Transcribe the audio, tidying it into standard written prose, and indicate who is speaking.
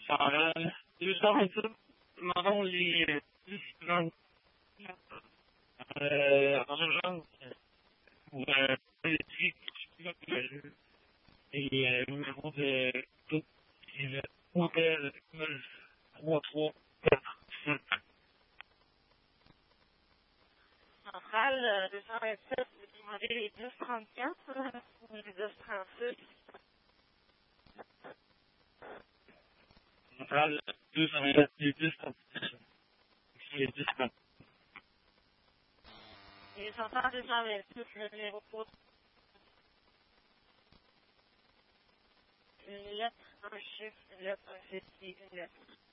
Speaker 1: 227, mettons les 10 urgences pour politique et numéro de tout, c'est le hôtel 93347.
Speaker 2: Centrale 227, vous demandez les 1034 ou les 1036?
Speaker 1: Centrale 227, les 1036. Les 1034.
Speaker 2: Et centrale 226, le numéro 3. Une lettre, un chiffre, une lettre, un chiffre, une lettre.